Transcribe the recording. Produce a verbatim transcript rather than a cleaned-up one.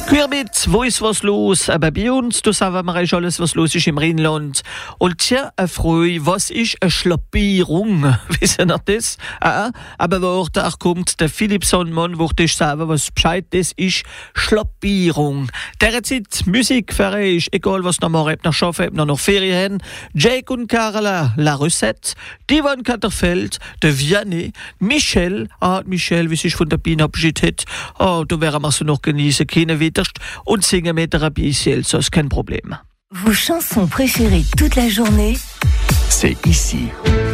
Queerbeat, wo ist was los? Aber bei uns, da sagen wir eigentlich alles, was los ist im Rheinland. Und tja, eine Freude, was ist eine Schlappierung? Wissen ihr das? Ah, aber wo da kommt der Philipp Sonnmann, wo ich sagen, was Bescheid, das ist Schlappierung. Derzeit Musik für euch, egal was noch mal noch schaffen, noch noch Ferien haben. Jake und Carla, La Recette, Divan Katterfeld, der Vianney, Michel, ah, Michel, wie sich von der Biene abgeschieden hat. Oh, da werden wir so noch genießen können, wieder. Und singen mit der Rabbi, ça c'est kein Problem. Vos chansons préférées toute la journée, c'est ici.